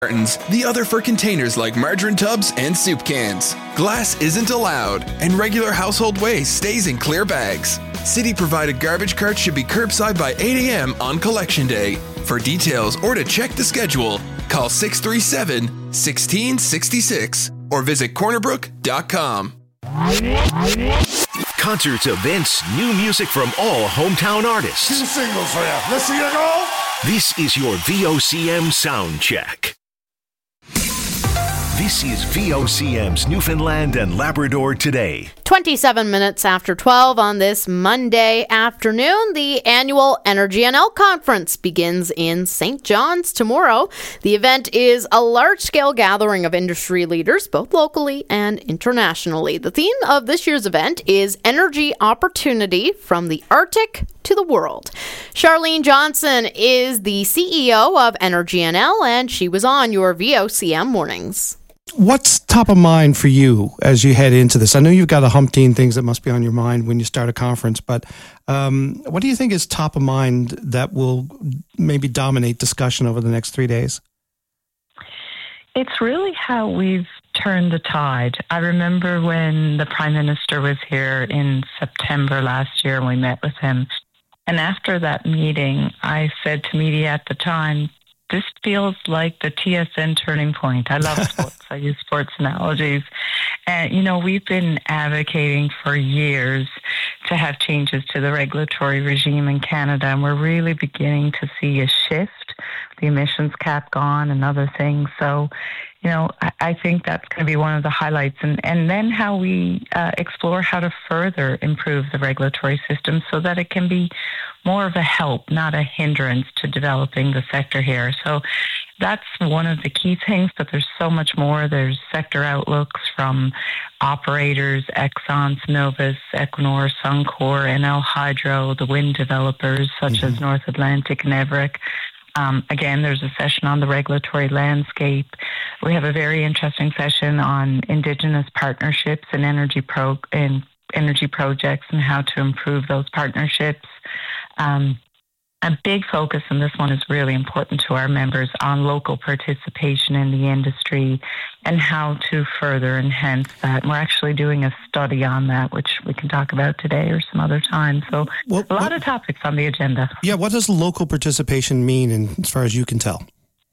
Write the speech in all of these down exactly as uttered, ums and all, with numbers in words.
cartons, the other for containers like margarine tubs and soup cans. Glass isn't allowed, and regular household waste stays in clear bags. City-provided garbage carts should be curbside by eight a.m. on Collection Day. For details or to check the schedule, call six three seven, one six six six or visit corner brook dot com. Concerts, events, new music from all hometown artists. Two singles for you. Let's see you go. This is your V O C M sound check. This is V O C M's Newfoundland and Labrador Today. twenty-seven minutes after twelve on this Monday afternoon, the annual Energy N L conference begins in Saint John's tomorrow. The event is a large-scale gathering of industry leaders, both locally and internationally. The theme of this year's event is Energy Opportunity from the Arctic to the World. Charlene Johnson is the C E O of Energy N L, and she was on your V O C M mornings. What's top of mind for you as you head into this? I know you've got a humpteen things that must be on your mind when you start a conference, but um, what do you think is top of mind that will maybe dominate discussion over the next three days? It's really how we've turned the tide. I remember when the Prime Minister was here in September last year and we met with him. And after that meeting, I said to media at the time, this feels like the T S N turning point. I love sports. I use sports analogies. And, you know, we've been advocating for years to have changes to the regulatory regime in Canada, and we're really beginning to see a shift, the emissions cap gone and other things. So, you know, I, I think that's going to be one of the highlights. And, and then how we uh, explore how to further improve the regulatory system so that it can be more of a help, not a hindrance to developing the sector here. So that's one of the key things, but there's so much more. There's sector outlooks from operators, Exxon, Cenovus, Equinor, Suncor, N L Hydro, the wind developers such mm-hmm. as North Atlantic and Everick. Um, again, there's a session on the regulatory landscape. We have a very interesting session on Indigenous partnerships and energy pro and energy projects and how to improve those partnerships. Um, a big focus, and this one is really important to our members, on local participation in the industry and how to further enhance that. And we're actually doing a study on that, which we can talk about today or some other time. So well, a lot what, of topics on the agenda. Yeah, what does local participation mean, in, as far as you can tell?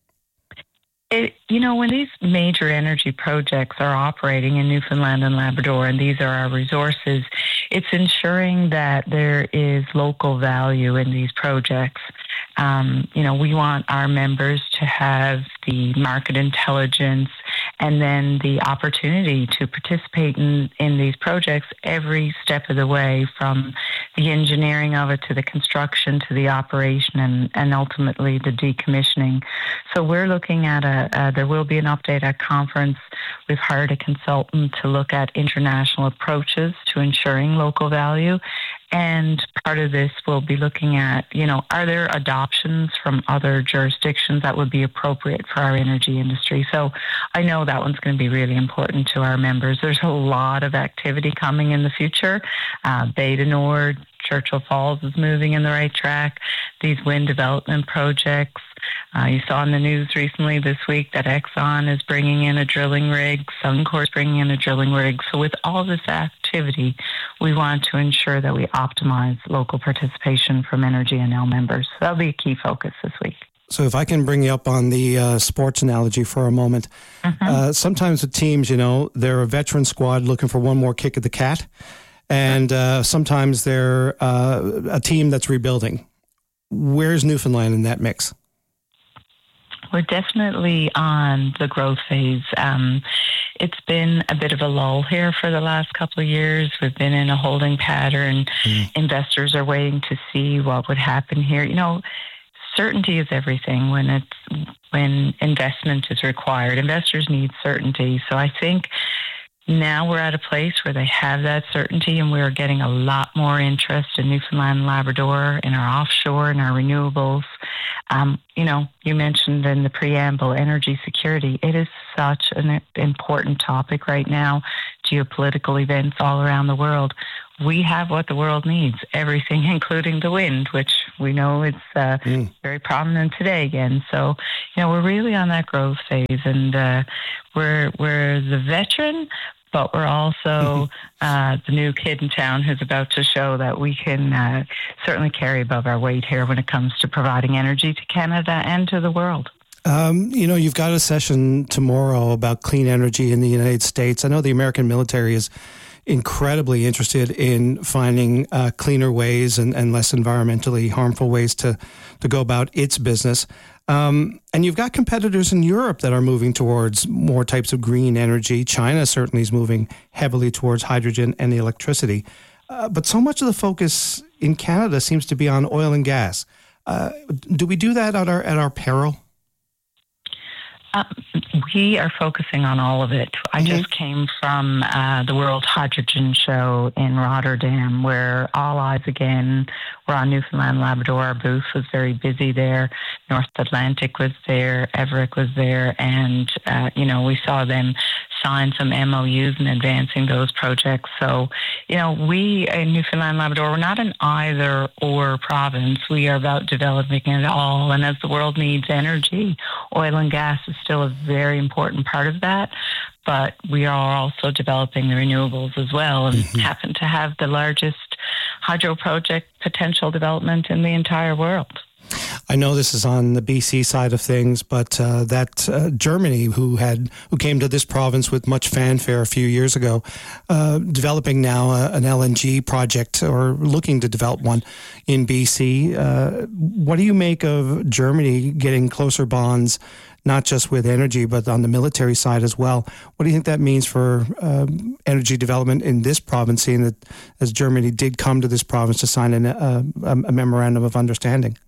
It, you know, when these major energy projects are operating in Newfoundland and Labrador, and these are our resources, it's ensuring that there is local value in these projects. Um, you know, we want our members to have the market intelligence and then the opportunity to participate in, in these projects every step of the way, from the engineering of it to the construction to the operation and, and ultimately the decommissioning. So we're looking at a, uh, there will be an update at conference. We've hired a consultant to look at international approaches to ensuring local value. And part of this will be looking at, you know, are there adoptions from other jurisdictions that would be appropriate for our energy industry? So I know that one's going to be really important to our members. There's a lot of activity coming in the future. Uh, Bay du Nord, Churchill Falls is moving in the right track. These wind development projects. Uh, you saw in the news recently this week that Exxon is bringing in a drilling rig. Suncor is bringing in a drilling rig. So with all this activity, we want to ensure that we optimize local participation from Energy N L members. That'll be a key focus this week. So if I can bring you up on the uh, sports analogy for a moment, mm-hmm. uh, sometimes with teams, you know, they're a veteran squad looking for one more kick at the cat. And uh, sometimes they're uh, a team that's rebuilding. Where's Newfoundland in that mix? We're definitely on the growth phase. Um, it's been a bit of a lull here for the last couple of years. We've been in a holding pattern. Mm. Investors are waiting to see what would happen here. You know, certainty is everything when it's when investment is required. Investors need certainty. So I think now we're at a place where they have that certainty, and we're getting a lot more interest in Newfoundland and Labrador, in our offshore and our renewables. Um, you know, you mentioned in the preamble, energy security. It is such an important topic right now, geopolitical events all around the world. we have what the world needs, everything, including the wind, which we know is uh, mm. very prominent today again. So, you know, we're really on that growth phase, and uh, we're we're the veteran, but we're also uh, the new kid in town who's about to show that we can uh, certainly carry above our weight here when it comes to providing energy to Canada and to the world. Um, you know, you've got a session tomorrow about clean energy in the United States. I know the American military is incredibly interested in finding uh, cleaner ways and, and less environmentally harmful ways to, to go about its business. Um, and you've got competitors in Europe that are moving towards more types of green energy. China certainly is moving heavily towards hydrogen and electricity. Uh, but so much of the focus in Canada seems to be on oil and gas. Uh, do we do that at our at our peril? Uh, we are focusing on all of it. I mm-hmm. just came from uh, the World Hydrogen Show in Rotterdam, where all eyes again were on Newfoundland, Labrador. Our booth was very busy there. North Atlantic was there. Everick was there. And, uh, you know, we saw them sign some M O Us and advancing those projects. So, you know, we in Newfoundland, Labrador, we're not an either or province. We are about developing it all. And as the world needs energy, oil and gas is still a very important part of that. But we are also developing the renewables as well, and mm-hmm. happen to have the largest hydro project potential development in the entire world. I know this is on the B C side of things, but uh, that uh, Germany, who had who came to this province with much fanfare a few years ago, uh, developing now a, an L N G project or looking to develop one in B C. Uh, what do you make of Germany getting closer bonds, not just with energy, but on the military side as well? What do you think that means for uh, energy development in this province, seeing that as Germany did come to this province to sign an, uh, a, a memorandum of understanding?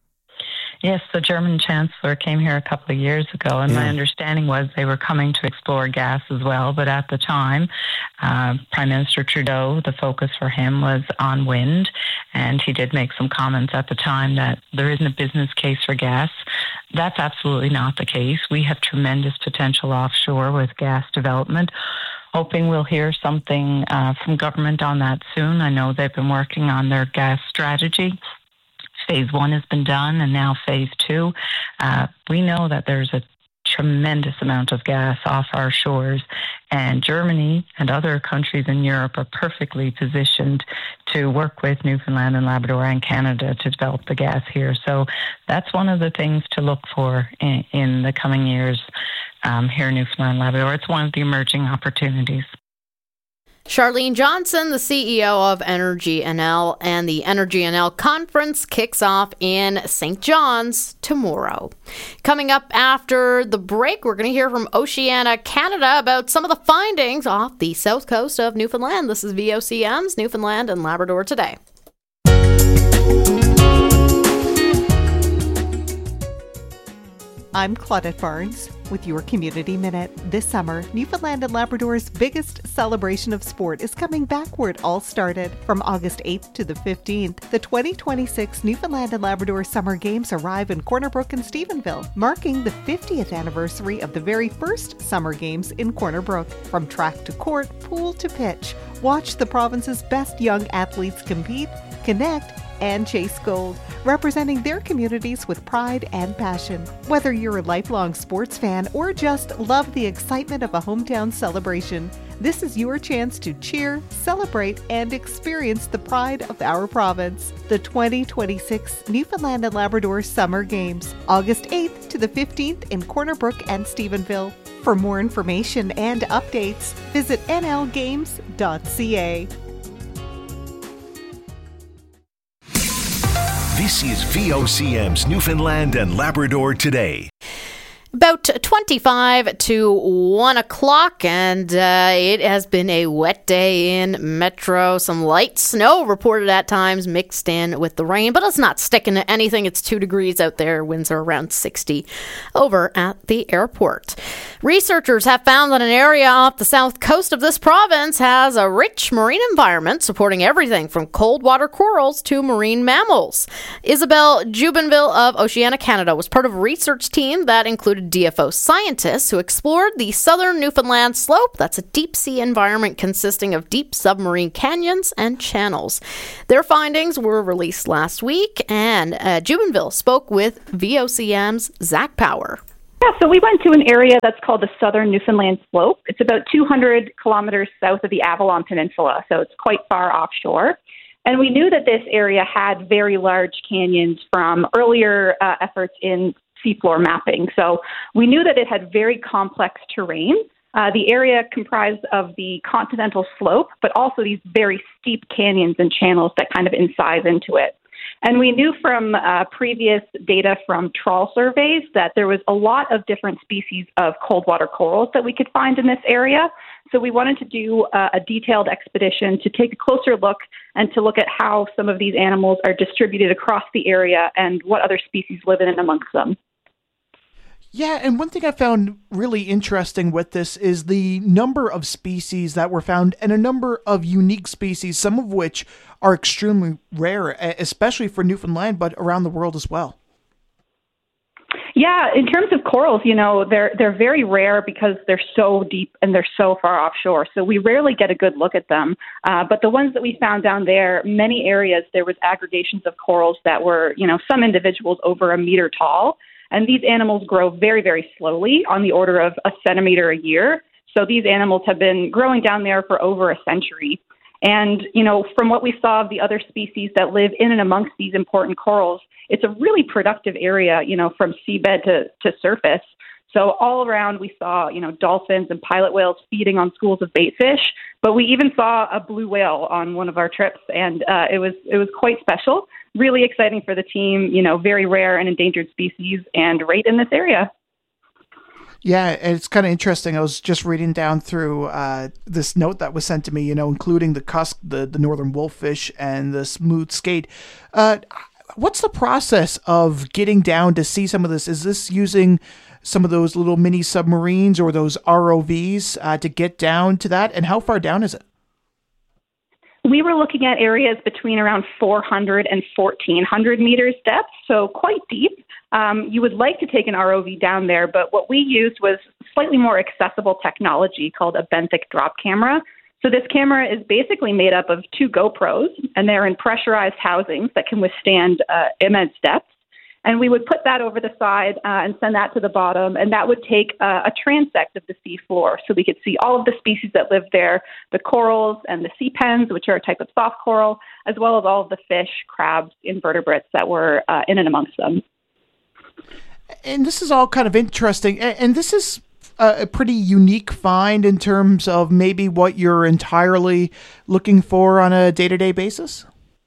Yes, the German chancellor came here a couple of years ago, and yeah. my understanding was they were coming to explore gas as well. But at the time, uh, Prime Minister Trudeau, the focus for him was on wind, and he did make some comments at the time that there isn't a business case for gas. That's absolutely not the case. We have tremendous potential offshore with gas development. Hoping we'll hear something uh, from government on that soon. I know they've been working on their gas strategy. Phase one has been done, and now phase two. Uh, we know that there's a tremendous amount of gas off our shores, and Germany and other countries in Europe are perfectly positioned to work with Newfoundland and Labrador and Canada to develop the gas here. So that's one of the things to look for in, in the coming years um, here in Newfoundland and Labrador. It's one of the emerging opportunities. Charlene Johnson, the C E O of Energy N L, and the Energy N L conference kicks off in Saint John's tomorrow. Coming up after the break, we're going to hear from Oceana Canada about some of the findings off the south coast of Newfoundland. This is V O C M's Newfoundland and Labrador Today. I'm Claudette Barnes with your Community Minute. This summer, Newfoundland and Labrador's biggest celebration of sport is coming back where it all started. From August eighth to the fifteenth, the twenty twenty-six Newfoundland and Labrador Summer Games arrive in Corner Brook and Stephenville, marking the fiftieth anniversary of the very first Summer Games in Corner Brook. From track to court, pool to pitch, watch the province's best young athletes compete, connect, and chase gold, representing their communities with pride and passion. Whether you're a lifelong sports fan or just love the excitement of a hometown celebration, this is your chance to cheer, celebrate, and experience the pride of our province. The twenty twenty-six Newfoundland and Labrador Summer Games, August eighth to the fifteenth in Corner Brook and Stephenville. For more information and updates, visit N L games dot C A. This is V O C M's Newfoundland and Labrador Today. About twenty-five to one o'clock, and uh, it has been a wet day in Metro. Some light snow reported at times, mixed in with the rain, but it's not sticking to anything. It's two degrees out there. Winds are around sixty over at the airport. Researchers have found that an area off the south coast of this province has a rich marine environment supporting everything from cold water corals to marine mammals. Isabelle Jubenville of Oceana Canada was part of a research team that included D F O scientists who explored the southern Newfoundland slope. That's a deep sea environment consisting of deep submarine canyons and channels. Their findings were released last week, and uh, Jubenville spoke with V O C M's Zach Power. Yeah, so we went to an area that's called the Southern Newfoundland Slope. It's about two hundred kilometers south of the Avalon Peninsula, so it's quite far offshore. And we knew that this area had very large canyons from earlier uh, efforts in seafloor mapping. So we knew that it had very complex terrain. Uh, the area comprised of the continental slope, but also these very steep canyons and channels that kind of incise into it. And we knew from uh, previous data from trawl surveys that there was a lot of different species of cold water corals that we could find in this area. So we wanted to do uh, a detailed expedition to take a closer look and to look at how some of these animals are distributed across the area and what other species live in and amongst them. Yeah, and one thing I found really interesting with this is the number of species that were found and a number of unique species, some of which are extremely rare, especially for Newfoundland, but around the world as well. Yeah, in terms of corals, you know, they're they're very rare because they're so deep and they're so far offshore. So we rarely get a good look at them. Uh, but the ones that we found down there, many areas, there was aggregations of corals that were, you know, some individuals over a meter tall. And these animals grow very, very slowly, on the order of a centimeter a year. So these animals have been growing down there for over a century. And, you know, from what we saw of the other species that live in and amongst these important corals, it's a really productive area, you know, from seabed to, to surface. So all around we saw, you know, dolphins and pilot whales feeding on schools of baitfish, but we even saw a blue whale on one of our trips, and uh, it was it was quite special. Really exciting for the team, you know, very rare and endangered species, and right in this area. Yeah, it's kind of interesting. I was just reading down through uh, this note that was sent to me, you know, including the cusk, the, the northern wolffish, and the smooth skate. Uh, what's the process of getting down to see some of this? Is this using some of those little mini submarines or those R O Vs uh, to get down to that? And how far down is it? We were looking at areas between around four hundred and fourteen hundred meters depth, so quite deep. Um, you would like to take an R O V down there, but what we used was slightly more accessible technology called a benthic drop camera. So this camera is basically made up of two GoPros, and they're in pressurized housings that can withstand uh, immense depths. And we would put that over the side uh, and send that to the bottom, and that would take uh, a transect of the sea floor, so we could see all of the species that live there, the corals and the sea pens, which are a type of soft coral, as well as all of the fish, crabs, invertebrates that were uh, in and amongst them. And this is all kind of interesting, and this is a pretty unique find in terms of maybe what you're entirely looking for on a day-to-day basis?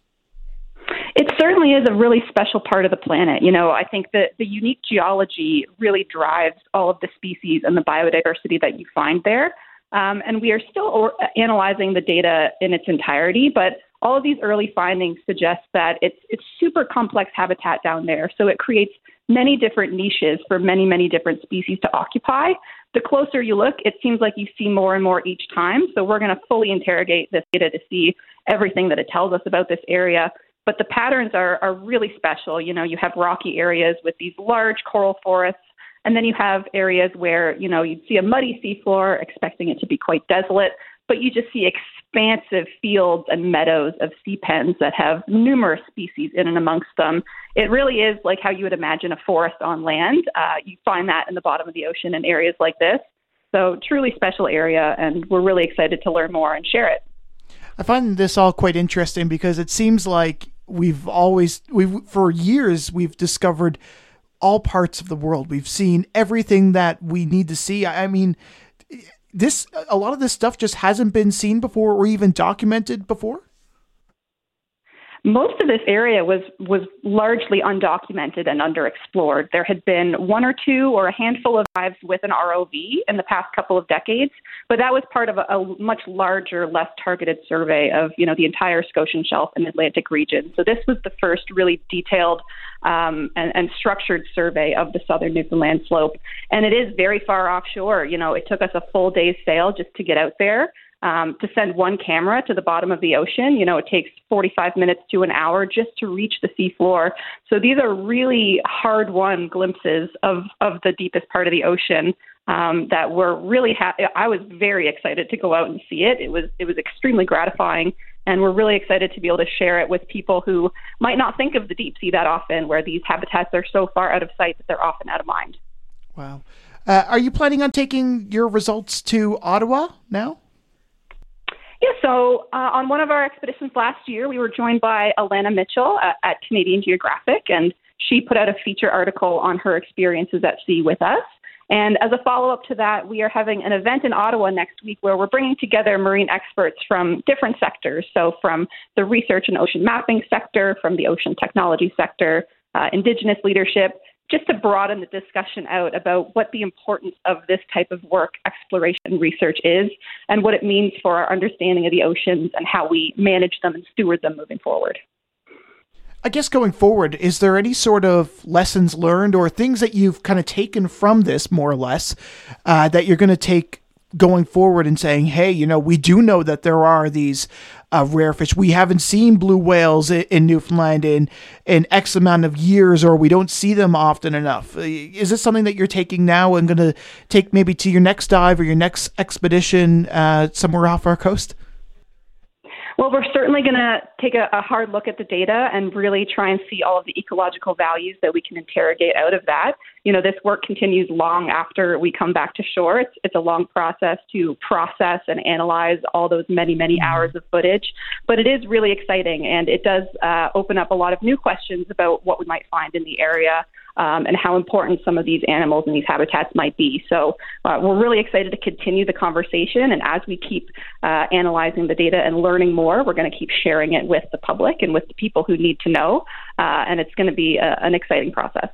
It certainly is a really special part of the planet. You know, I think that the unique geology really drives all of the species and the biodiversity that you find there. Um, and we are still or- analyzing the data in its entirety, but all of these early findings suggest that it's it's super complex habitat down there. So it creates many different niches for many, many different species to occupy. The closer you look, it seems like you see more and more each time. So we're going to fully interrogate this data to see everything that it tells us about this area. But the patterns are, are really special. You know, you have rocky areas with these large coral forests, and then you have areas where, you know, you'd see a muddy seafloor, expecting it to be quite desolate, but you just see expansive fields and meadows of sea pens that have numerous species in and amongst them. It really is like how you would imagine a forest on land. Uh, you find that in the bottom of the ocean in areas like this. So truly special area, and we're really excited to learn more and share it. I find this all quite interesting because it seems like we've always, we've for years, we've discovered all parts of the world. We've seen everything that we need to see. I mean, this, a lot of this stuff just hasn't been seen before or even documented before. most of this area was was largely undocumented and underexplored. There had been one or two or a handful of dives with an R O V in the past couple of decades, but that was part of a, a much larger, less targeted survey of, you know, the entire Scotian Shelf and Atlantic region. So this was the first really detailed um, and, and structured survey of the southern Newfoundland slope. And it is very far offshore. You know, it took us a full day's sail just to get out there. Um, to send one camera to the bottom of the ocean, you know, it takes forty-five minutes to an hour just to reach the seafloor. So these are really hard-won glimpses of, of the deepest part of the ocean um, that were really happy. I was very excited to go out and see it. It was it was extremely gratifying, and we're really excited to be able to share it with people who might not think of the deep sea that often, where these habitats are so far out of sight that they're often out of mind. Wow. Uh, are you planning on taking your results to Ottawa now? Yeah, so uh, on one of our expeditions last year, we were joined by Alana Mitchell at, at Canadian Geographic, and she put out a feature article on her experiences at sea with us. And as a follow-up to that, we are having an event in Ottawa next week where we're bringing together marine experts from different sectors. So from the research and ocean mapping sector, from the ocean technology sector, uh, Indigenous leadership, just to broaden the discussion out about what the importance of this type of work, exploration and research is, and what it means for our understanding of the oceans and how we manage them and steward them moving forward. I guess going forward, is there any sort of lessons learned or things that you've kind of taken from this, more or less, uh, that you're going to take going forward and saying, hey, you know, we do know that there are these uh, rare fish. We haven't seen blue whales in, in Newfoundland in, in X amount of years, or we don't see them often enough. Is this something that you're taking now and going to take maybe to your next dive or your next expedition uh, somewhere off our coast? Well, we're certainly going to take a, a hard look at the data and really try and see all of the ecological values that we can interrogate out of that. You know, this work continues long after we come back to shore. It's, it's a long process to process and analyze all those many, many hours of footage. But it is really exciting, and it does uh, open up a lot of new questions about what we might find in the area. Um, and how important some of these animals and these habitats might be. So uh, we're really excited to continue the conversation. And as we keep uh, analyzing the data and learning more, we're going to keep sharing it with the public and with the people who need to know. Uh, and it's going to be a, an exciting process.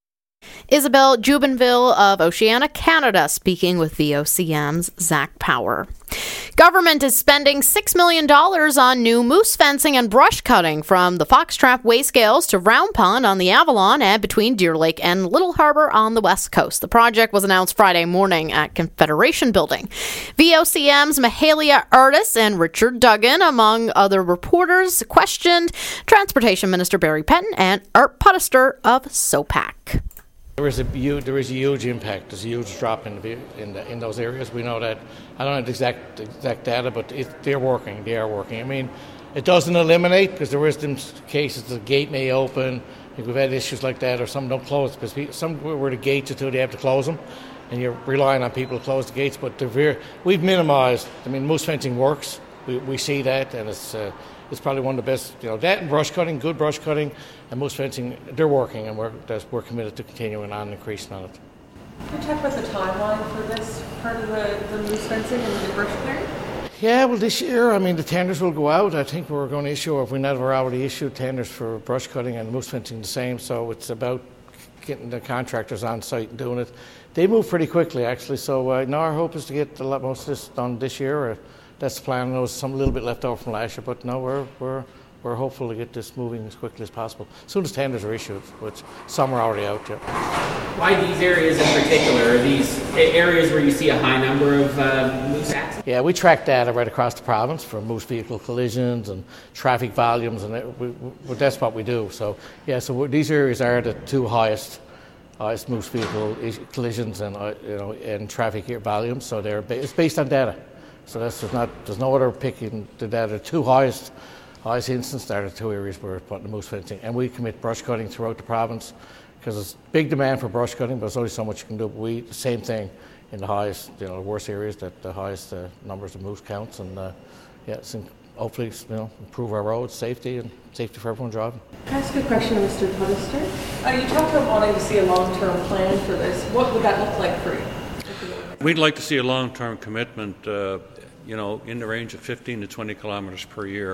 Isabel Jubenville of Oceana Canada speaking with V O C M's Zach Power. Government is spending six million dollars on new moose fencing and brush cutting from the Foxtrap Wayscales to Round Pond on the Avalon and between Deer Lake and Little Harbor on the west coast. The project was announced Friday morning at Confederation Building. V O C M's Mahalia Artis and Richard Duggan, among other reporters, questioned Transportation Minister Barry Penton and Art Pottester of SOPAC. There is a huge, there is a huge impact. There's a huge drop in the, in, the, in those areas. We know that. I don't have the exact exact data, but it, they're working. They are working. I mean, it doesn't eliminate, because there is some cases the gate may open. We've had issues like that, or some don't close because we, some where the gates are too, they have to close them, and you're relying on people to close the gates. But they're very, we've minimised. I mean, moose fencing works. We we see that, and it's. Uh, It's probably one of the best, you know, that and brush cutting, good brush cutting, and moose fencing, they're working, and we're we're committed to continuing on and increasing on it. Can you talk about the timeline for this part of the, the moose fencing and the brush clearing? Yeah, well, this year, I mean, the tenders will go out. I think we're going to issue, or if we never already issued tenders for brush cutting and moose fencing the same, so it's about getting the contractors on site and doing it. They move pretty quickly, actually, so uh, now our hope is to get a lot most of this done this year. Or, That's the plan. There was some little bit left over from last year, but no, we're we're we're hopeful to get this moving as quickly as possible. As soon as tenders are issued, which some are already out. Yeah. Why these areas in particular? Are these areas where you see a high number of uh, moose accidents? Yeah, we track data right across the province for moose vehicle collisions and traffic volumes, and it, we, we, that's what we do. So yeah, so these areas are the two highest. highest moose vehicle collisions and uh, you know and traffic volumes. So they're it's based on data. So that's there's not there's no other picking the data. The two highest highest instances are the two areas where we're putting the moose fencing, and we commit brush cutting throughout the province because there's big demand for brush cutting, but there's only so much you can do. But we the same thing in the highest, you know, the worst areas, that the highest uh, numbers of moose counts, and uh, yeah, it's in, hopefully you know improve our roads, safety and safety for everyone driving. Can I ask a question, Mister Pottester? Uh, you talked about wanting to see a long-term plan for this. What would that look like for you? We'd like to see a long-term commitment, uh, you know, in the range of fifteen to twenty kilometers per year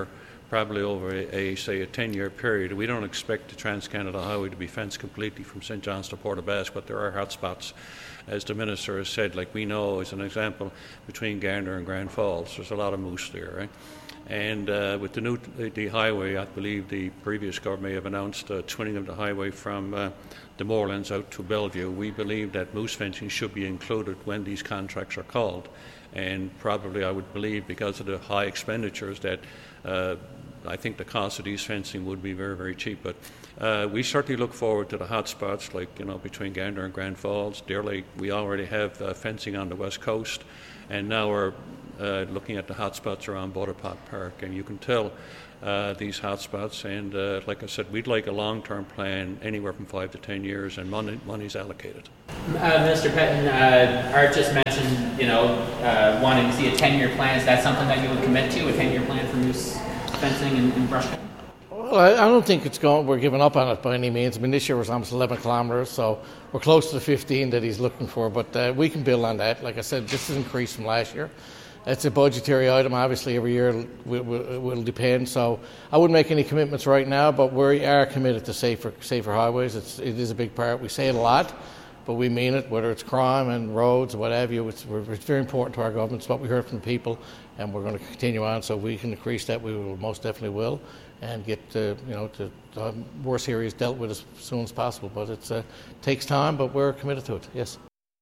probably over a, a say a ten-year period. We don't expect the Trans-Canada Highway to be fenced completely from Saint John's to Port aux Basques, but there are hotspots, as the Minister has said. Like we know, as an example, between Garner and Grand Falls, there's a lot of moose there, right? And uh, with the new the highway, I believe the previous government may have announced uh, twinning of the highway from uh, the Moorlands out to Bellevue. We believe that moose fencing should be included when these contracts are called. And probably I would believe, because of the high expenditures, that uh, I think the cost of these fencing would be very, very cheap. But uh, we certainly look forward to the hot spots, like, you know, between Gander and Grand Falls. Deer Lake, we already have uh, fencing on the west coast, and now we're uh, looking at the hot spots around Butterpot Park. And you can tell uh, these hot spots, and uh, like I said, we'd like a long-term plan, anywhere from five to ten years, and money money's allocated. Uh, Mister Petten, uh, Art just mentioned, you know, uh, wanting to see a ten-year plan. Is that something that you would commit to, a ten-year plan for moose fencing and, and brush cutting? Well, I, I don't think it's going. We're giving up on it by any means. I mean, this year was almost eleven kilometres, so we're close to the fifteen that he's looking for. But uh, we can build on that. Like I said, this is increased from last year. It's a budgetary item. Obviously, every year will, will, will depend. So I wouldn't make any commitments right now. But we are committed to safer, safer highways. It's, it is a big part. We say it a lot, but we mean it. Whether it's crime and roads, what have you, it's, it's very important to our government. It's what we heard from the people, and we're going to continue on. So we can increase that. We will most definitely will, and get uh, you know to uh, worse areas dealt with as soon as possible. But it uh, takes time, but we're committed to it. Yes.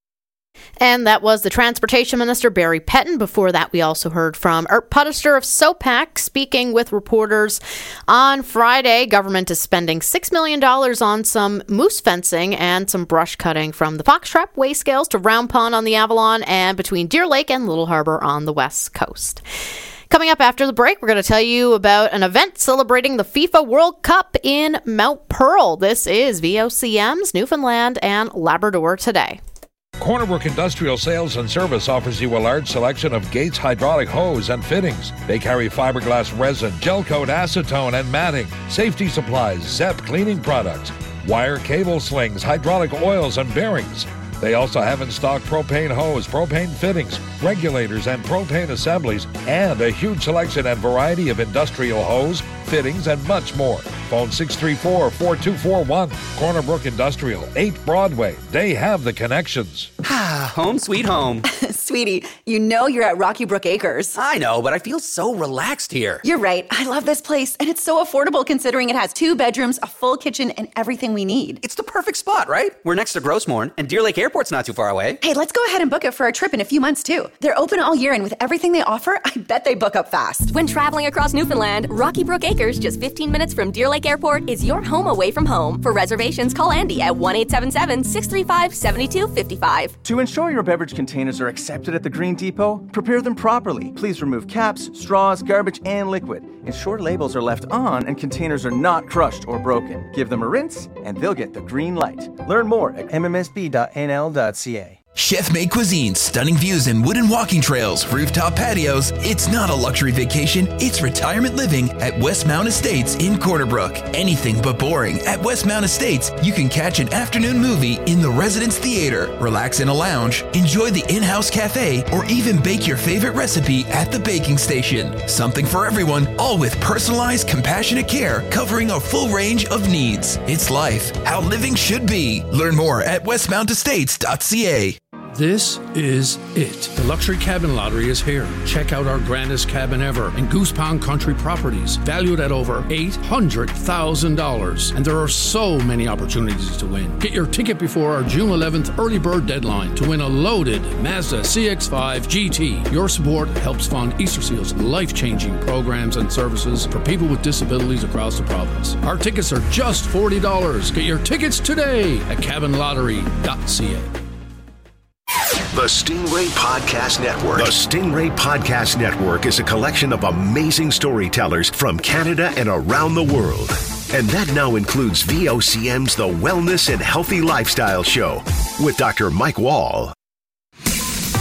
And that was the Transportation Minister, Barry Petten. Before that, we also heard from Art Puttister of SOPAC speaking with reporters on Friday. Government is spending six million dollars on some moose fencing and some brush cutting from the Fox Trap Way Scales to Round Pond on the Avalon and between Deer Lake and Little Harbour on the west coast. Coming up after the break, we're going to tell you about an event celebrating the FIFA World Cup in Mount Pearl. This is V O C M's Newfoundland and Labrador Today. Corner Brook Industrial Sales and Service offers you a large selection of Gates hydraulic hose and fittings. They carry fiberglass resin, gel coat acetone and matting, safety supplies, Zep cleaning products, wire cable slings, hydraulic oils and bearings. They also have in stock propane hose, propane fittings, regulators and propane assemblies, and a huge selection and variety of industrial hose, fittings, and much more. Phone six three four, four two four one. Corner Brook Industrial, eight Broadway. They have the connections. Ah, home sweet home. Sweetie, you know you're at Rocky Brook Acres. I know, but I feel so relaxed here. You're right. I love this place, and it's so affordable considering it has two bedrooms, a full kitchen, and everything we need. It's the perfect spot, right? We're next to Grossmorn, and Deer Lake Airport's not too far away. Hey, let's go ahead and book it for our trip in a few months, too. They're open all year, and with everything they offer, I bet they book up fast. When traveling across Newfoundland, Rocky Brook Acres, just fifteen minutes from Deer Lake Airport, is your home away from home. For reservations, call Andy at one eight seven seven, six three five, seven two five five. To ensure your beverage containers are accepted at the Green Depot, prepare them properly. Please remove caps, straws, garbage, and liquid. Ensure labels are left on and containers are not crushed or broken. Give them a rinse, and they'll get the green light. Learn more at m m s b dot n l dot c a. Chef-made cuisine, stunning views and wooden walking trails, rooftop patios. It's not a luxury vacation, it's retirement living at Westmount Estates in Corner Brook. Anything but boring. At Westmount Estates, you can catch an afternoon movie in the Residence Theater, relax in a lounge, enjoy the in-house cafe, or even bake your favorite recipe at the baking station. Something for everyone, all with personalized, compassionate care covering a full range of needs. It's life, how living should be. Learn more at westmount estates dot c a. This is it. The Luxury Cabin Lottery is here. Check out our grandest cabin ever in Goose Pond Country Properties, valued at over eight hundred thousand dollars. And there are so many opportunities to win. Get your ticket before our June eleventh early bird deadline to win a loaded Mazda C X five G T. Your support helps fund Easter Seal's life-changing programs and services for people with disabilities across the province. Our tickets are just forty dollars. Get your tickets today at cabin lottery dot c a. The Stingray Podcast Network. The Stingray Podcast Network is a collection of amazing storytellers from Canada and around the world. And that now includes V O C M's The Wellness and Healthy Lifestyle Show with Doctor Mike Wall.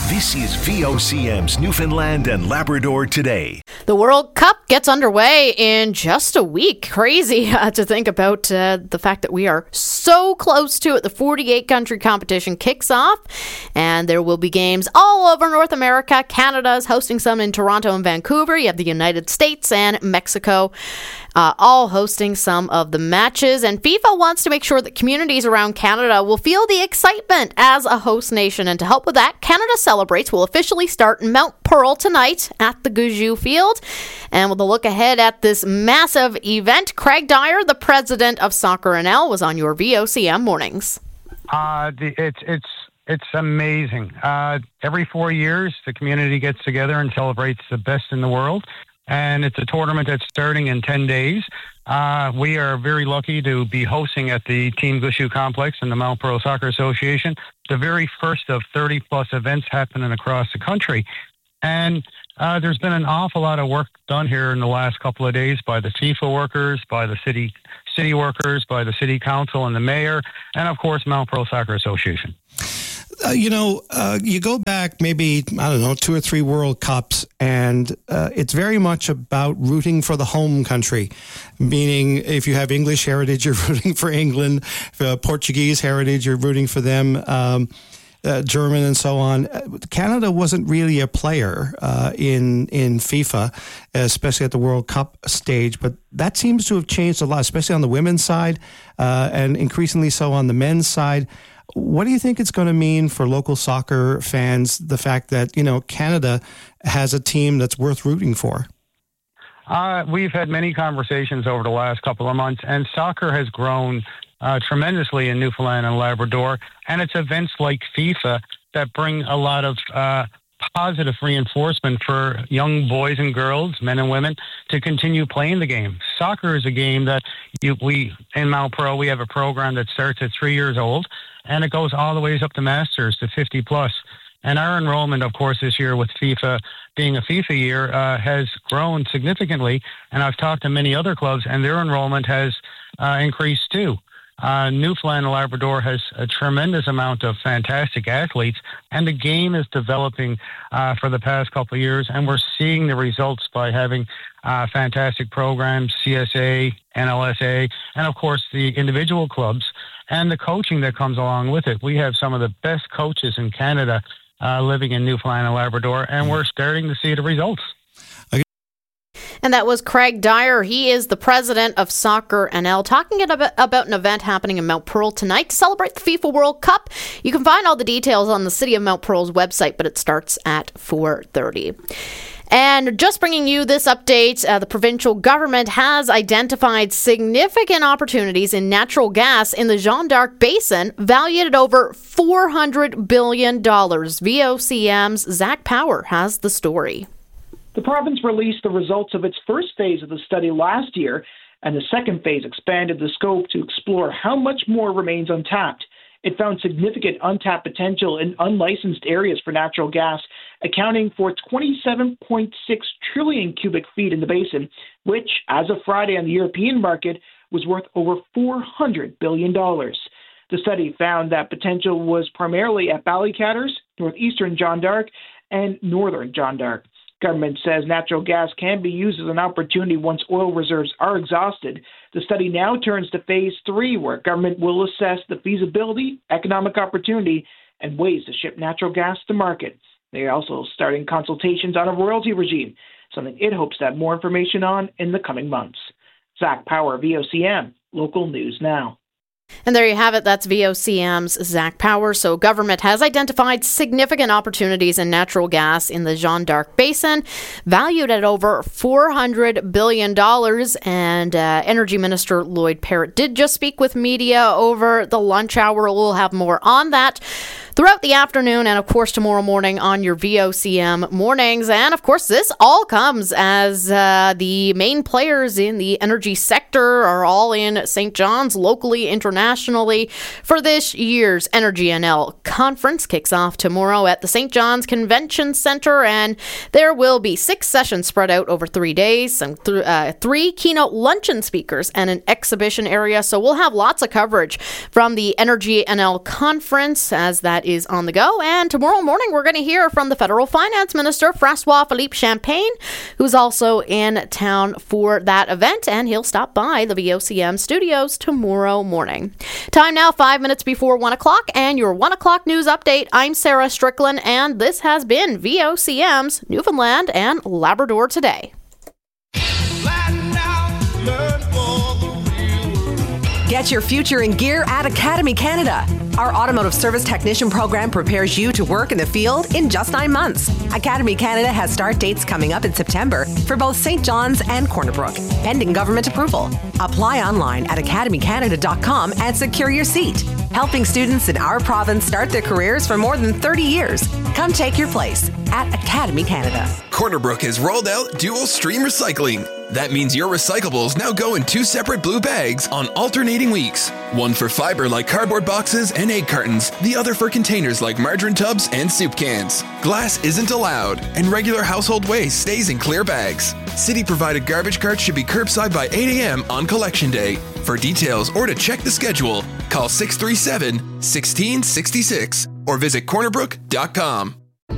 This is V O C M's Newfoundland and Labrador Today. The World Cup gets underway in just a week. Crazy uh, to think about uh, the fact that we are so close to it. The forty-eight country competition kicks off, and there will be games all over North America. Canada is hosting some in Toronto and Vancouver. You have the United States and Mexico Uh, all hosting some of the matches, and FIFA wants to make sure that communities around Canada will feel the excitement as a host nation. And to help with that, Canada Celebrates will officially start in Mount Pearl tonight at the Gouju Field. And with a look ahead at this massive event, Craig Dyer, the president of Soccer N L, was on your V O C M mornings. Uh, the, it's it's it's amazing. Uh, every four years, the community gets together and celebrates the best in the world. And it's a tournament that's starting in ten days. Uh, we are very lucky to be hosting at the Team Gouju Complex and the Mount Pearl Soccer Association, the very first of thirty plus events happening across the country. And uh, there's been an awful lot of work done here in the last couple of days by the FIFA workers, by the city city workers, by the city council and the mayor, and of course, Mount Pearl Soccer Association. Uh, you know, uh, you go back maybe, I don't know, two or three World Cups, and uh, it's very much about rooting for the home country, meaning if you have English heritage, you're rooting for England, uh, Portuguese heritage, you're rooting for them, um, uh, German and so on. Canada wasn't really a player uh, in, in FIFA, especially at the World Cup stage, but that seems to have changed a lot, especially on the women's side uh, and increasingly so on the men's side. What do you think it's going to mean for local soccer fans, the fact that, you know, Canada has a team that's worth rooting for? Uh, we've had many conversations over the last couple of months, and soccer has grown uh, tremendously in Newfoundland and Labrador, and it's events like FIFA that bring a lot of uh, positive reinforcement for young boys and girls, men and women, to continue playing the game. Soccer is a game that you, we, in Mount Pearl, we have a program that starts at three years old, and it goes all the ways up to Masters to fifty plus. And our enrollment, of course, this year with FIFA being a FIFA year, uh, has grown significantly. And I've talked to many other clubs, and their enrollment has uh, increased too. Uh, Newfoundland and Labrador has a tremendous amount of fantastic athletes, and the game is developing uh, for the past couple of years, and we're seeing the results by having uh, fantastic programs, C S A, N L S A, and of course the individual clubs and the coaching that comes along with it. We have some of the best coaches in Canada uh, living in Newfoundland and Labrador, and we're starting to see the results. And that was Craig Dyer. He is the president of Soccer N L, talking about, about an event happening in Mount Pearl tonight to celebrate the FIFA World Cup. You can find all the details on the City of Mount Pearl's website, but it starts at four thirty. And just bringing you this update, uh, the provincial government has identified significant opportunities in natural gas in the Jeanne d'Arc Basin, valued at over four hundred billion dollars. V O C M's Zach Power has the story. The province released the results of its first phase of the study last year, and the second phase expanded the scope to explore how much more remains untapped. It found significant untapped potential in unlicensed areas for natural gas, accounting for twenty-seven point six trillion cubic feet in the basin, which, as of Friday on the European market, was worth over four hundred billion dollars. The study found that potential was primarily at Ballycatters, northeastern Jeanne d'Arc, and northern Jeanne d'Arc. Government says natural gas can be used as an opportunity once oil reserves are exhausted. The study now turns to phase three, where government will assess the feasibility, economic opportunity, and ways to ship natural gas to market. They are also starting consultations on a royalty regime, something it hopes to have more information on in the coming months. Zach Power, V O C M, Local News Now. And there you have it. That's V O C M's Zach Power. So government has identified significant opportunities in natural gas in the Jeanne d'Arc Basin, valued at over four hundred billion dollars. And uh, Energy Minister Lloyd Parrott did just speak with media over the lunch hour. We'll have more on that throughout the afternoon and, of course, tomorrow morning on your V O C M mornings. And, of course, this all comes as uh, the main players in the energy sector are all in Saint John's, locally, internationally, for this year's Energy N L conference. Kicks off tomorrow at the Saint John's Convention Center, and there will be six sessions spread out over three days, and th- uh, three keynote luncheon speakers and an exhibition area. So we'll have lots of coverage from the Energy N L conference as that that is on the go. And tomorrow morning, we're going to hear from the federal finance minister, Francois Philippe Champagne, who's also in town for that event, and he'll stop by the V O C M studios tomorrow morning. Time now, five minutes before one o'clock, and your one o'clock news update. I'm Sarah Strickland, and this has been V O C M's Newfoundland and Labrador Today. Get your future in gear at Academy Canada. Our automotive service technician program prepares you to work in the field in just nine months. Academy Canada has start dates coming up in September for both Saint John's and Corner Brook, pending government approval. Apply online at academy canada dot com and secure your seat. Helping students in our province start their careers for more than thirty years. Come take your place at Academy Canada. Corner Brook has rolled out dual stream recycling. That means your recyclables now go in two separate blue bags on alternating weeks. One for fiber like cardboard boxes and egg cartons, the other for containers like margarine tubs and soup cans. Glass isn't allowed, and regular household waste stays in clear bags. City-provided garbage carts should be curbside by eight a.m. on Collection Day. For details or to check the schedule, call six three seven, one six six six or visit corner brook dot com.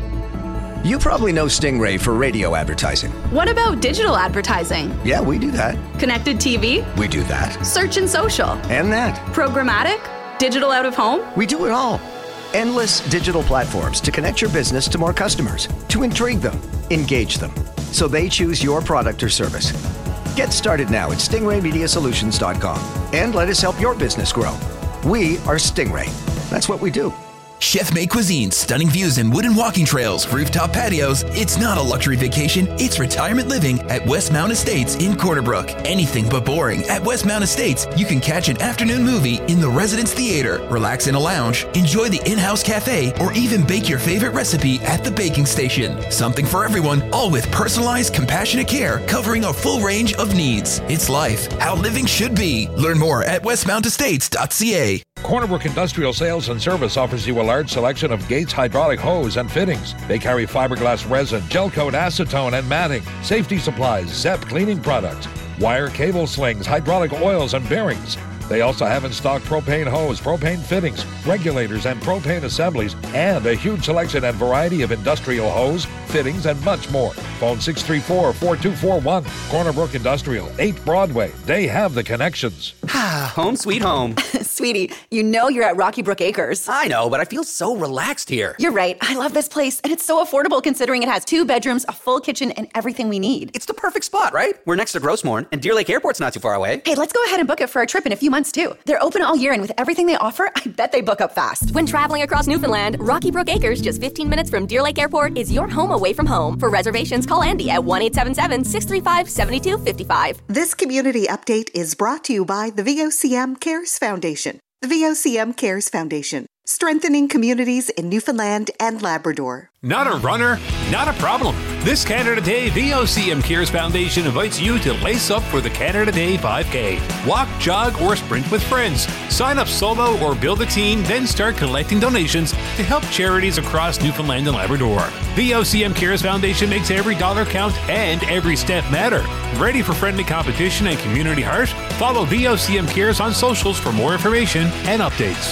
You probably know Stingray for radio advertising. What about digital advertising? Yeah, we do that. Connected T V? We do that. Search and social? And that. Programmatic? Digital out of home? We do it all. Endless digital platforms to connect your business to more customers, to intrigue them, engage them, so they choose your product or service. Get started now at stingray media solutions dot com and let us help your business grow. We are Stingray. That's what we do. Chef-made cuisine, stunning views and wooden walking trails, rooftop patios. It's not a luxury vacation, it's retirement living at Westmount Estates in Corner Brook. Anything but boring. At Westmount Estates, you can catch an afternoon movie in the Residence Theater, relax in a lounge, enjoy the in-house cafe, or even bake your favorite recipe at the baking station. Something for everyone, all with personalized, compassionate care covering a full range of needs. It's life, how living should be. Learn more at westmount estates dot c a. Corner Brook Industrial Sales and Service offers you a large selection of Gates hydraulic hose and fittings. They carry fiberglass resin, gel coat acetone and matting, safety supplies, Zep cleaning products, wire cable slings, hydraulic oils and bearings. They also have in stock propane hose, propane fittings, regulators, and propane assemblies, and a huge selection and variety of industrial hose, fittings, and much more. Phone six three four, four two four one. Corner Brook Industrial, eight Broadway. They have the connections. Home sweet home. Sweetie, you know you're at Rocky Brook Acres. I know, but I feel so relaxed here. You're right. I love this place, and it's so affordable considering it has two bedrooms, a full kitchen, and everything we need. It's the perfect spot, right? We're next to Grossmorn, and Deer Lake Airport's not too far away. Hey, let's go ahead and book it for a trip in a few months, too. They're open all year, and with everything they offer, I bet they book up fast. When traveling across Newfoundland, Rocky Brook Acres, just fifteen minutes from Deer Lake Airport, is your home away from home. For reservations, call Andy at one eight seven seven, six three five, seven two five five. This community update is brought to you by the V O C M Cares Foundation. The V O C M Cares Foundation, strengthening communities in Newfoundland and Labrador. Not a runner? Not a problem. This Canada Day, V O C M Cares Foundation invites you to lace up for the Canada Day five K. Walk, jog, or sprint with friends. Sign up solo or build a team, then start collecting donations to help charities across Newfoundland and Labrador. V O C M Cares Foundation makes every dollar count and every step matter. Ready for friendly competition and community heart? Follow V O C M Cares on socials for more information and updates.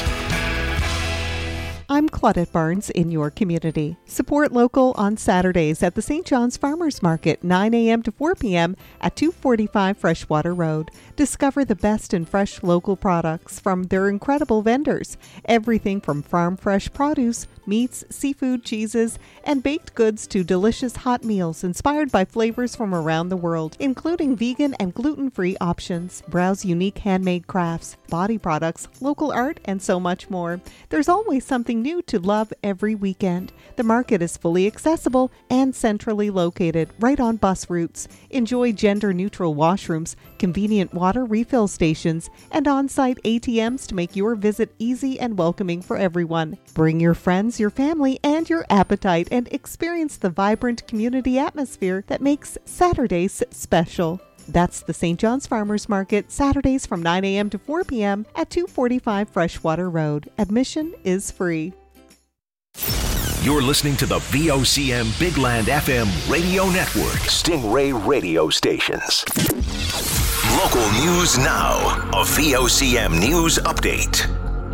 I'm Claudette Barnes in your community. Support local on Saturdays at the Saint John's Farmers Market, nine a.m. to four p.m. at two forty-five Freshwater Road. Discover the best in fresh local products from their incredible vendors. Everything from farm fresh produce, meats, seafood, cheeses, and baked goods to delicious hot meals inspired by flavors from around the world, including vegan and gluten-free options. Browse unique handmade crafts, body products, local art, and so much more. There's always something new to love every weekend. The market is fully accessible and centrally located right on bus routes. Enjoy gender-neutral washrooms, convenient water refill stations, and on-site A T Ms to make your visit easy and welcoming for everyone. Bring your friends, your family, and your appetite and experience the vibrant community atmosphere that makes Saturdays special. That's the Saint John's Farmers Market, Saturdays from nine a.m. to four p.m. at two forty-five Freshwater Road. Admission is free. You're listening to the V O C M Big Land F M radio network. Stingray radio stations. Local news now. A V O C M news update.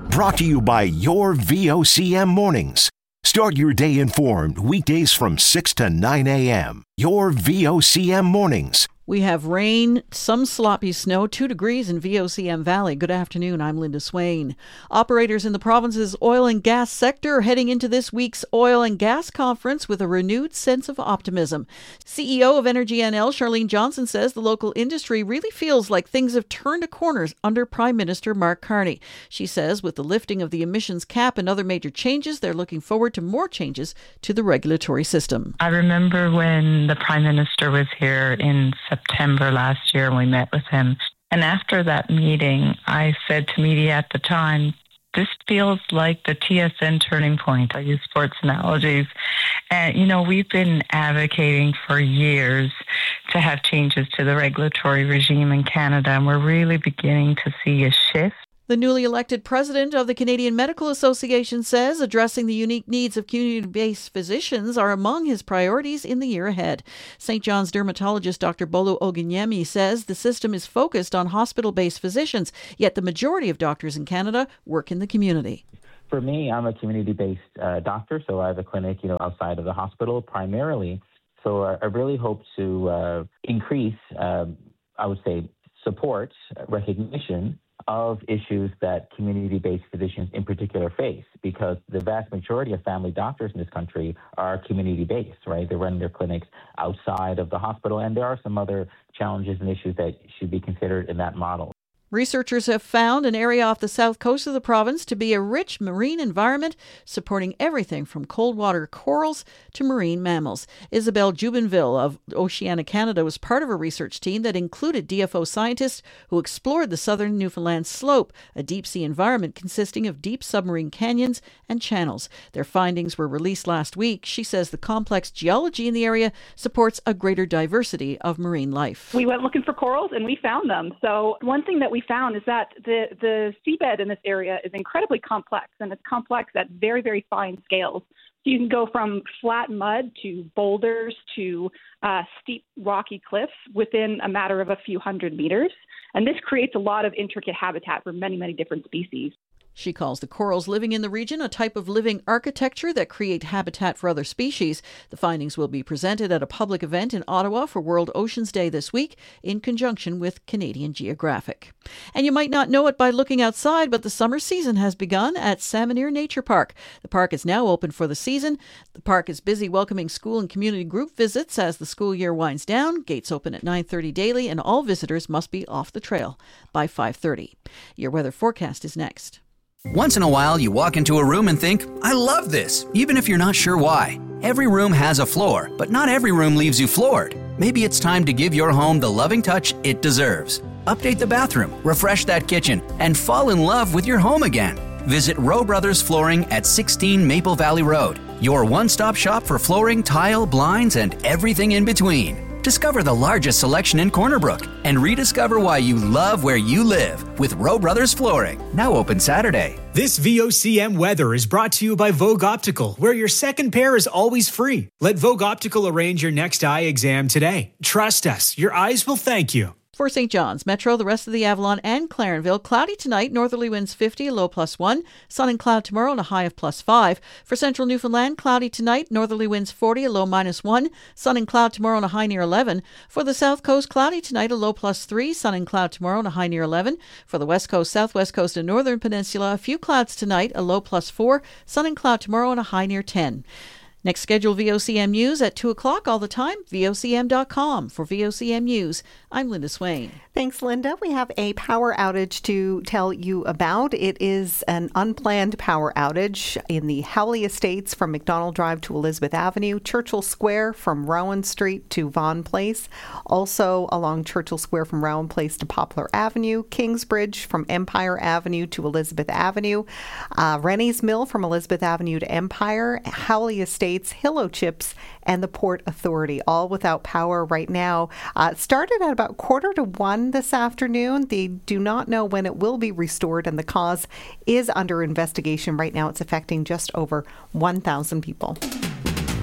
Brought to you by your V O C M Mornings. Start your day informed weekdays from six to nine a.m. Your V O C M Mornings. We have rain, some sloppy snow, two degrees in V O C M Valley. Good afternoon, I'm Linda Swain. Operators in the province's oil and gas sector are heading into this week's oil and gas conference with a renewed sense of optimism. C E O of Energy N L, Charlene Johnson, says the local industry really feels like things have turned a corner under Prime Minister Mark Carney. She says with the lifting of the emissions cap and other major changes, they're looking forward to more changes to the regulatory system. I remember when the Prime Minister was here in September. September last year, and we met with him. And after that meeting, I said to media at the time, this feels like the T S N turning point. I use sports analogies. And, you know, we've been advocating for years to have changes to the regulatory regime in Canada, and we're really beginning to see a shift. The newly elected president of the Canadian Medical Association says addressing the unique needs of community-based physicians are among his priorities in the year ahead. Saint John's dermatologist Doctor Bolu Ogunyemi says the system is focused on hospital-based physicians, yet the majority of doctors in Canada work in the community. For me, I'm a community-based uh, doctor, so I have a clinic, you know, outside of the hospital primarily. So I, I really hope to uh, increase, uh, I would say, support, recognition of issues that community-based physicians in particular face, because the vast majority of family doctors in this country are community-based, right? They run their clinics outside of the hospital, and there are some other challenges and issues that should be considered in that model. Researchers have found an area off the south coast of the province to be a rich marine environment, supporting everything from cold water corals to marine mammals. Isabelle Jubinville of Oceana Canada was part of a research team that included D F O scientists who explored the southern Newfoundland slope, a deep-sea environment consisting of deep submarine canyons and channels. Their findings were released last week. She says the complex geology in the area supports a greater diversity of marine life. We went looking for corals and we found them. So one thing that we found is that the, the seabed in this area is incredibly complex, and it's complex at very, very fine scales. So you can go from flat mud to boulders to uh, steep rocky cliffs within a matter of a few hundred meters. And this creates a lot of intricate habitat for many, many different species. She calls the corals living in the region a type of living architecture that create habitat for other species. The findings will be presented at a public event in Ottawa for World Oceans Day this week in conjunction with Canadian Geographic. And you might not know it by looking outside, but the summer season has begun at Salmonier Nature Park. The park is now open for the season. The park is busy welcoming school and community group visits as the school year winds down. Gates open at nine thirty daily, and all visitors must be off the trail by five thirty. Your weather forecast is next. Once in a while, you walk into a room and think, I love this, even if you're not sure why. Every room has a floor, but not every room leaves you floored. Maybe it's time to give your home the loving touch it deserves. Update the bathroom, refresh that kitchen, and fall in love with your home again. Visit Rowe Brothers Flooring at sixteen Maple Valley Road, your one-stop shop for flooring, tile, blinds, and everything in between. Discover the largest selection in Corner Brook and rediscover why you love where you live with Rowe Brothers Flooring. Now open Saturday. This V O C M weather is brought to you by Vogue Optical, where your second pair is always free. Let Vogue Optical arrange your next eye exam today. Trust us, your eyes will thank you. For Saint John's, Metro, the rest of the Avalon and Clarenville, cloudy tonight, northerly winds fifty, a low plus one. Sun and cloud tomorrow and a high of plus five. For central Newfoundland, cloudy tonight, northerly winds forty, a low minus one. Sun and cloud tomorrow and a high near eleven. For the south coast, cloudy tonight, a low plus three. Sun and cloud tomorrow and a high near eleven. For the west coast, southwest coast and northern peninsula, a few clouds tonight, a low plus four. Sun and cloud tomorrow and a high near ten. Next scheduled V O C M News at two o'clock all the time, V O C M dot com. For V O C M News, I'm Linda Swain. Thanks, Linda. We have a power outage to tell you about. It is an unplanned power outage in the Howley Estates from McDonald Drive to Elizabeth Avenue, Churchill Square from Rowan Street to Vaughan Place, also along Churchill Square from Rowan Place to Poplar Avenue, Kingsbridge from Empire Avenue to Elizabeth Avenue, uh, Rennie's Mill from Elizabeth Avenue to Empire, Howley Estates, Hillo Chips, and the Port Authority, all without power right now. Uh, it started at about quarter to one this afternoon. They do not know when it will be restored, and the cause is under investigation right now. It's affecting just over one thousand people.